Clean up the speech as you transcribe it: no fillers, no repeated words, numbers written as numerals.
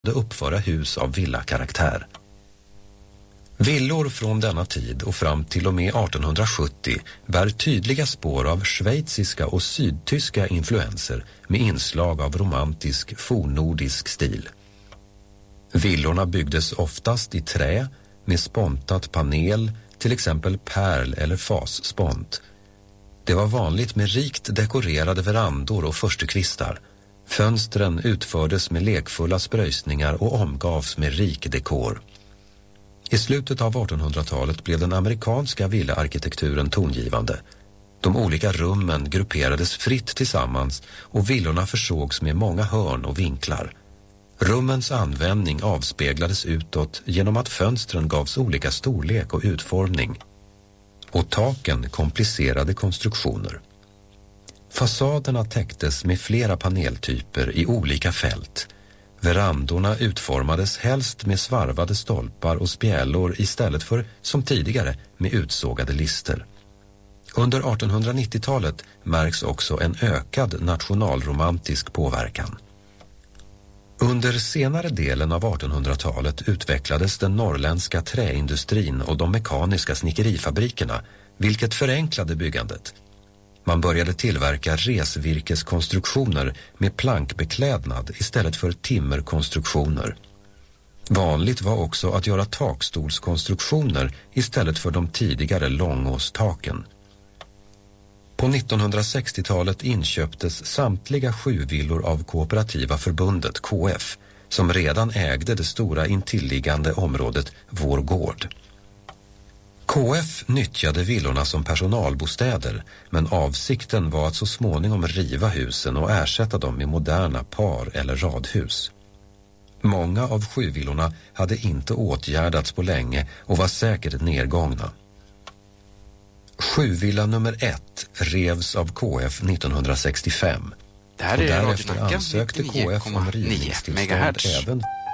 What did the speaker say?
måste uppföra hus av villakaraktär. Villor från denna tid och fram till och med 1870 bär tydliga spår av schweiziska och sydtyska influenser med inslag av romantisk fornnordisk stil. Villorna byggdes oftast i trä med spontat panel, till exempel pärl- eller fasspont. Det var vanligt med rikt dekorerade verandor och förstukvistar. Fönstren utfördes med lekfulla spröjsningar och omgavs med rik dekor. I slutet av 1800-talet blev den amerikanska villaarkitekturen tongivande. De olika rummen grupperades fritt tillsammans och villorna försågs med många hörn och vinklar. Rummens användning avspeglades utåt genom att fönstren gavs olika storlek och utformning. Och taken komplicerade konstruktioner. Fasaderna täcktes med flera paneltyper i olika fält. Verandorna utformades helst med svarvade stolpar och spjälor istället för, som tidigare, med utsågade lister. Under 1890-talet märks också en ökad nationalromantisk påverkan. Under senare delen av 1800-talet utvecklades den norrländska träindustrin och de mekaniska snickerifabrikerna, vilket förenklade byggandet. Man började tillverka resvirkeskonstruktioner med plankbeklädnad istället för timmerkonstruktioner. Vanligt var också att göra takstolskonstruktioner istället för de tidigare långåstaken. På 1960-talet inköptes samtliga 7 villor av Kooperativa förbundet, KF, som redan ägde det stora intilliggande området Vår gård. KF nyttjade villorna som personalbostäder, men avsikten var att så småningom riva husen och ersätta dem med moderna par- eller radhus. Många av 7-villorna hade inte åtgärdats på länge och var säkert nedgångna. 7-villa nummer 1 revs av KF 1965. Det här är och Radio därefter Nacka, ansökte KF om rivningstillstånd även